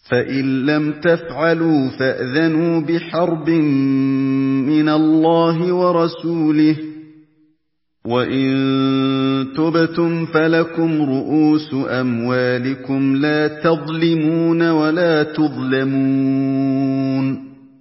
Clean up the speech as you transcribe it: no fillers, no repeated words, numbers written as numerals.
فإن لم تفعلوا فأذنوا بحرب من الله ورسوله، وإن تبتم فلكم رؤوس أموالكم لا تظلمون ولا تظلمون.